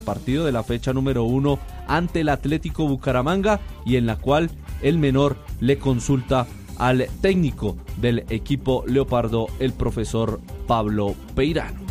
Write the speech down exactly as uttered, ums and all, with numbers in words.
partido de la fecha número uno ante el Atlético Bucaramanga y en la cual el menor le consulta al técnico del equipo leopardo, el profesor Pablo Peirano.